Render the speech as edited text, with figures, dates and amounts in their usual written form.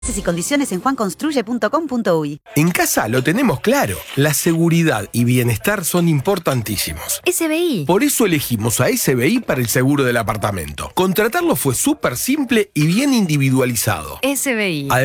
Y condiciones en juanconstruye.com.uy. En casa lo tenemos claro. La seguridad y bienestar son importantísimos. SBI. Por eso elegimos a SBI para el seguro del apartamento. Contratarlo fue súper simple y bien individualizado. SBI.